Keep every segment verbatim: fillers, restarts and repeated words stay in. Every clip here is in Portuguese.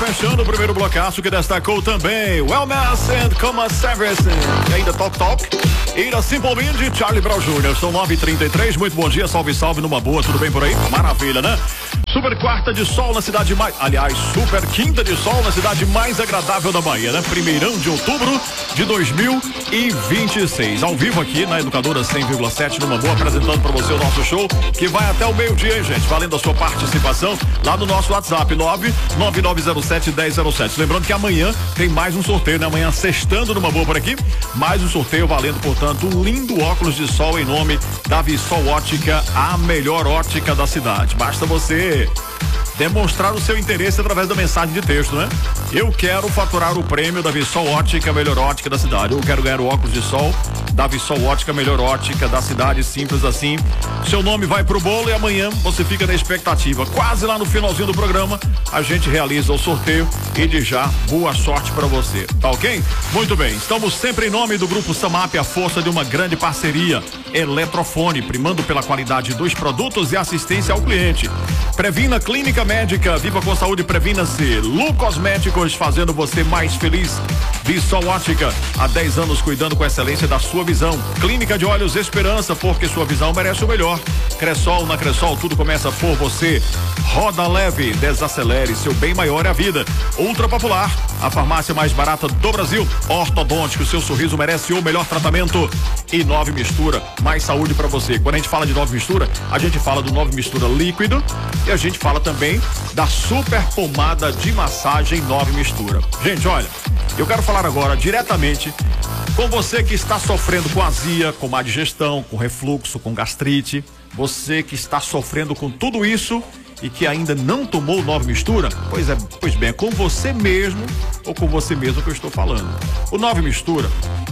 fechando o primeiro blocaço que destacou também Wellness and Coma Service. E ainda Talk Talk. Ira Simple Mind, Charlie Brown Júnior São nove e trinta e três. Muito bom dia, salve, salve, numa boa, tudo bem por aí? Maravilha, né? Super quarta de sol na cidade mais... Aliás, super quinta de sol na cidade mais agradável da Bahia, né? Primeirão de outubro de dois mil e vinte e seis. Ao vivo aqui na Educadora cem vírgula sete, numa boa, apresentando para você o nosso show, que vai até o meio-dia, hein, gente? Valendo a sua participação lá no nosso WhatsApp, nove nove nove zero sete um zero zero sete. Lembrando que amanhã tem mais um sorteio, né? Amanhã, sextando numa boa por aqui, mais um sorteio valendo, portanto, um lindo óculos de sol em nome da Vissol Ótica, a melhor ótica da cidade. Basta você demonstrar o seu interesse através da mensagem de texto, né? Eu quero faturar o prêmio da Vissol Ótica, a melhor ótica da cidade. Eu quero ganhar o óculos de sol da Vissol Ótica, a melhor ótica da cidade, simples assim. Seu nome vai pro bolo e amanhã você fica na expectativa. Quase lá no finalzinho do programa, a gente realiza o sorteio e de já, boa sorte para você. Tá ok? Muito bem, estamos sempre em nome do Grupo Samap, a força de uma grande parceria. Eletrofone, primando pela qualidade dos produtos e assistência ao cliente. Previna Clínica Médica, viva com saúde, previna-se. Lu Cosméticos, fazendo você mais feliz. Vissol Ótica, há dez anos cuidando com excelência da sua visão. Clínica de Olhos Esperança, porque sua visão merece o melhor. Cressol, na Cressol, tudo começa por você. Roda Leve, desacelere, seu bem maior é a vida. Ultra Popular, a farmácia mais barata do Brasil. Ortodôntico, seu sorriso merece o melhor tratamento. E Nove Mistura, mais saúde para você. Quando a gente fala de Nove Mistura, a gente fala do Nove Mistura líquido e a gente fala também da super pomada de massagem Nove Mistura. Gente, olha, eu quero falar agora diretamente com você que está sofrendo com azia, com má digestão, com refluxo, com gastrite. Você que está sofrendo com tudo isso e que ainda não tomou Nove Mistura, pois é, pois bem, é com você mesmo ou com você mesmo que eu estou falando. O Nove Mistura,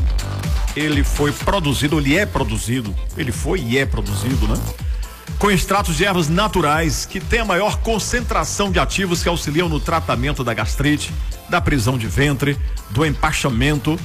ele foi produzido, ele é produzido, ele foi e é produzido, né? Com extratos de ervas naturais que tem a maior concentração de ativos que auxiliam no tratamento da gastrite, da prisão de ventre, do empachamento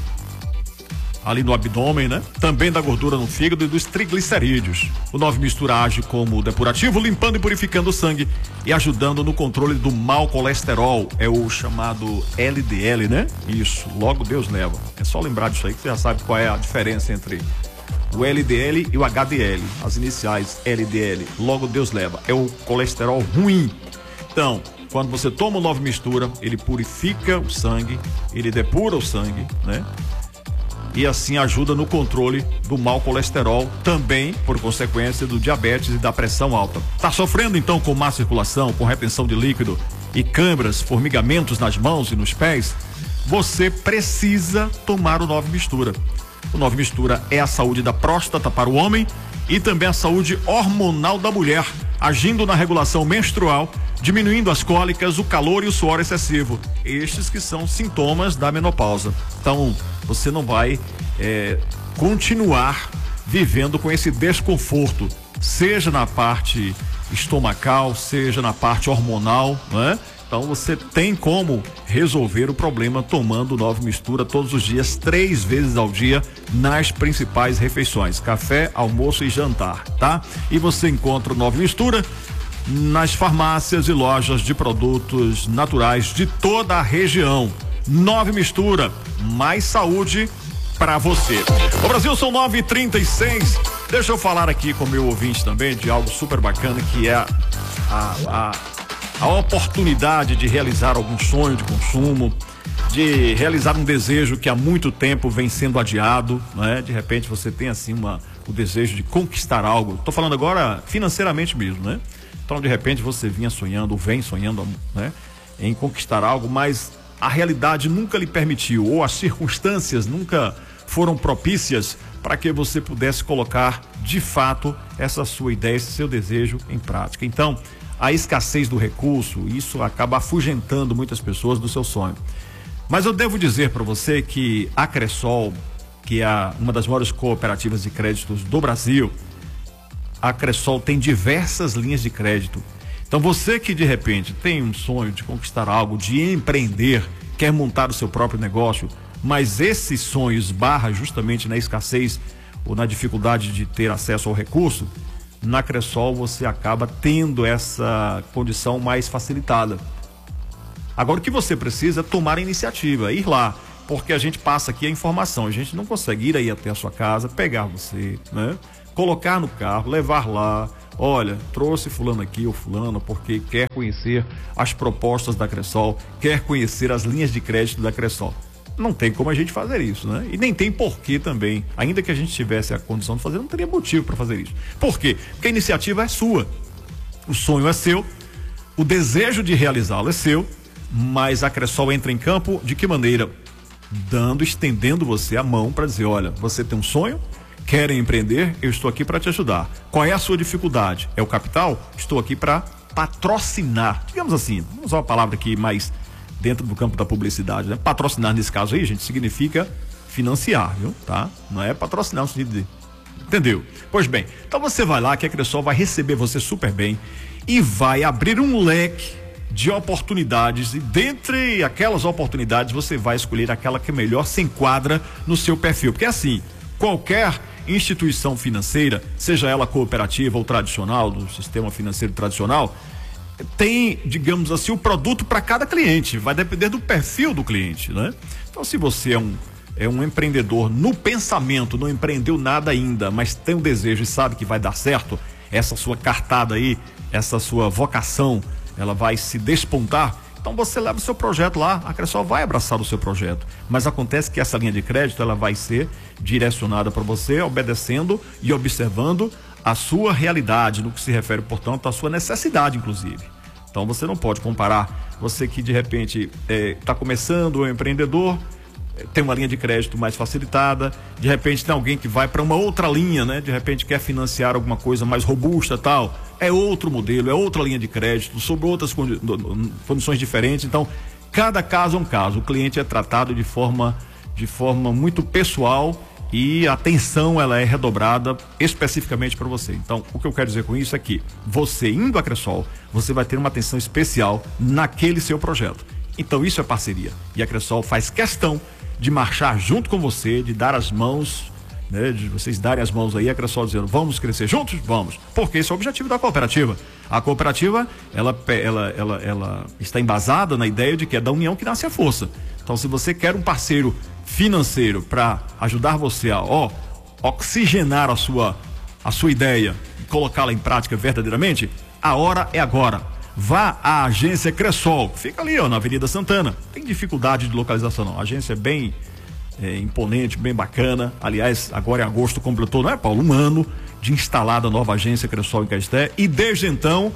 ali no abdômen, né? Também da gordura no fígado e dos triglicerídeos. O Nove Mistura age como depurativo, limpando e purificando o sangue e ajudando no controle do mau colesterol. É o chamado L D L, né? Isso, logo Deus leva. É só lembrar disso aí que você já sabe qual é a diferença entre o L D L e o H D L. As iniciais L D L, logo Deus leva. É o colesterol ruim. Então, quando você toma o Nove Mistura, ele purifica o sangue, ele depura o sangue, né? E assim ajuda no controle do mau colesterol, também por consequência do diabetes e da pressão alta. Tá sofrendo então com má circulação, com retenção de líquido e câimbras, formigamentos nas mãos e nos pés? Você precisa tomar o Nove Mistura. O Nove Mistura é a saúde da próstata para o homem e também a saúde hormonal da mulher, agindo na regulação menstrual, diminuindo as cólicas, o calor e o suor excessivo. Estes que são sintomas da menopausa. Então, você não vai é, continuar vivendo com esse desconforto, seja na parte estomacal, seja na parte hormonal, né? Então você tem como resolver o problema tomando Nove Mistura todos os dias, três vezes ao dia, nas principais refeições, café, almoço e jantar, tá? E você encontra o Nove Mistura nas farmácias e lojas de produtos naturais de toda a região. Nove Mistura, mais saúde para você. O Brasil, são nove e trinta e seis. Deixa eu falar aqui com o meu ouvinte também de algo super bacana, que é a, a, a oportunidade de realizar algum sonho de consumo, de realizar um desejo que há muito tempo vem sendo adiado, né? De repente você tem assim uma, o desejo de conquistar algo. Tô falando agora financeiramente mesmo, né? Então de repente você vinha sonhando, ou vem sonhando, né? Em conquistar algo, mas a realidade nunca lhe permitiu, ou as circunstâncias nunca foram propícias para que você pudesse colocar de fato essa sua ideia, esse seu desejo em prática. Então, a escassez do recurso, isso acaba afugentando muitas pessoas do seu sonho. Mas eu devo dizer para você que a Cressol, que é uma das maiores cooperativas de créditos do Brasil, a Cressol tem diversas linhas de crédito. Então você que de repente tem um sonho de conquistar algo, de empreender, quer montar o seu próprio negócio, mas esse sonho esbarra justamente na escassez ou na dificuldade de ter acesso ao recurso, na Cressol você acaba tendo essa condição mais facilitada. Agora o que você precisa é tomar a iniciativa, ir lá, porque a gente passa aqui a informação, a gente não consegue ir aí até a sua casa, pegar você, né? Colocar no carro, levar lá, olha, trouxe fulano aqui ou fulano porque quer conhecer as propostas da Cressol, quer conhecer as linhas de crédito da Cressol. Não tem como a gente fazer isso, né? E nem tem porquê também. Ainda que a gente tivesse a condição de fazer, não teria motivo para fazer isso. Por quê? Porque a iniciativa é sua. O sonho é seu, o desejo de realizá-lo é seu, mas a Cressol entra em campo de que maneira? Dando, estendendo você a mão para dizer, olha, você tem um sonho, quer empreender, eu estou aqui para te ajudar. Qual é a sua dificuldade? É o capital? Estou aqui para patrocinar. Digamos assim, vamos usar uma palavra aqui mais dentro do campo da publicidade, né? Patrocinar nesse caso aí, gente, significa financiar, viu? Tá? Não é patrocinar no sentido de... Entendeu? Pois bem, então você vai lá que a Cressol vai receber você super bem e vai abrir um leque de oportunidades e dentre aquelas oportunidades você vai escolher aquela que melhor se enquadra no seu perfil, porque assim, qualquer instituição financeira, seja ela cooperativa ou tradicional, do sistema financeiro tradicional, tem, digamos assim, o produto para cada cliente, vai depender do perfil do cliente, né? Então, se você é um, é um empreendedor no pensamento, não empreendeu nada ainda, mas tem um desejo e sabe que vai dar certo, essa sua cartada aí, essa sua vocação, ela vai se despontar, então você leva o seu projeto lá, a Cressol vai abraçar o seu projeto, mas acontece que essa linha de crédito, ela vai ser direcionada para você, obedecendo e observando a sua realidade, no que se refere, portanto, à sua necessidade, inclusive. Então você não pode comparar, você que de repente está é, começando, é um empreendedor, é, tem uma linha de crédito mais facilitada, de repente tem alguém que vai para uma outra linha, né? De repente quer financiar alguma coisa mais robusta, tal, é outro modelo, é outra linha de crédito, sob outras condi- condições diferentes. Então, cada caso é um caso, o cliente é tratado de forma, de forma muito pessoal e a atenção ela é redobrada especificamente para você. Então, o que eu quero dizer com isso é que você indo à Cressol, você vai ter uma atenção especial naquele seu projeto. Então, isso é parceria. E a Cressol faz questão de marchar junto com você, de dar as mãos, né, de vocês darem as mãos aí, a Cressol dizendo, vamos crescer juntos? Vamos. Porque esse é o objetivo da cooperativa. A cooperativa, ela, ela, ela, ela está embasada na ideia de que é da união que nasce a força. Então, se você quer um parceiro financeiro para ajudar você a ó, oxigenar a sua, a sua ideia e colocá-la em prática verdadeiramente, a hora é agora. Vá à agência Cressol, que fica ali ó, na Avenida Santana. Tem dificuldade de localização não, a agência é bem é, imponente, bem bacana. Aliás, agora em agosto completou, não é, Paulo, um ano de instalada a nova agência Cressol em Caeté, e desde então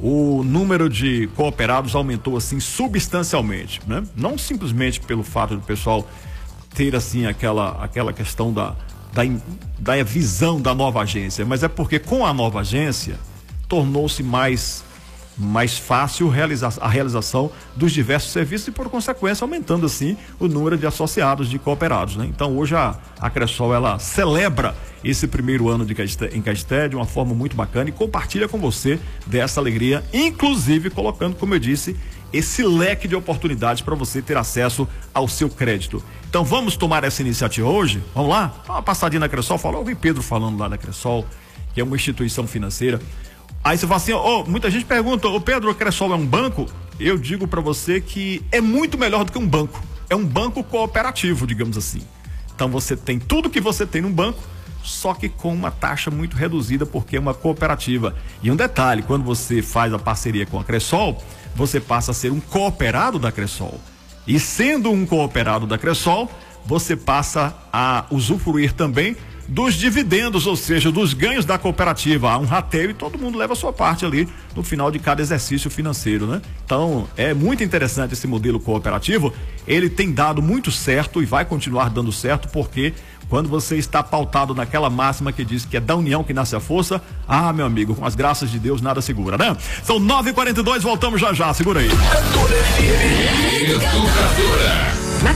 o número de cooperados aumentou assim substancialmente, né? Não simplesmente pelo fato do pessoal ter assim aquela, aquela questão da, da, da visão da nova agência, mas é porque com a nova agência tornou-se mais, mais fácil realizar, a realização dos diversos serviços e por consequência aumentando assim o número de associados, de cooperados, né? Então hoje a, a Cressol ela celebra esse primeiro ano de Caeté, em Caeté de uma forma muito bacana e compartilha com você dessa alegria, inclusive colocando, como eu disse, esse leque de oportunidades para você ter acesso ao seu crédito. Então vamos tomar essa iniciativa hoje? Vamos lá? Dá uma passadinha na Cressol, falou, eu ouvi Pedro falando lá da Cressol, que é uma instituição financeira. Aí você fala assim, oh, muita gente pergunta, ô Pedro, a Cressol é um banco? Eu digo para você que é muito melhor do que um banco. É um banco cooperativo, digamos assim. Então você tem tudo que você tem num banco, só que com uma taxa muito reduzida, porque é uma cooperativa. E um detalhe, quando você faz a parceria com a Cressol, você passa a ser um cooperado da Cressol. E sendo um cooperado da Cressol, você passa a usufruir também dos dividendos, ou seja, dos ganhos da cooperativa. Há um rateio e todo mundo leva a sua parte ali no final de cada exercício financeiro, né? Então, é muito interessante esse modelo cooperativo. Ele tem dado muito certo e vai continuar dando certo, porque quando você está pautado naquela máxima que diz que é da união que nasce a força, ah, meu amigo, com as graças de Deus nada segura, né? São nove e quarenta e dois, voltamos já já, segura aí. Educadora. Na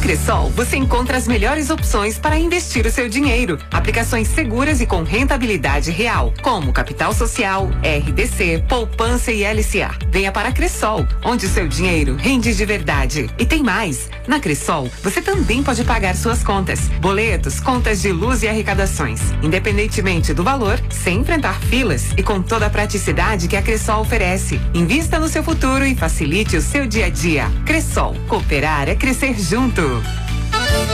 Cressol, você encontra as melhores opções para investir o seu dinheiro. Aplicações seguras e com rentabilidade real, como capital social, R D C, poupança e L C A. Venha para a Cressol, onde o seu dinheiro rende de verdade. E tem mais. Na Cressol, você também pode pagar suas contas, boletos, contas de luz e arrecadações, independentemente do valor, sem enfrentar filas e com toda a praticidade que a Cressol oferece. Invista no seu futuro e facilite o seu dia a dia. Cressol, cooperar é crescer junto.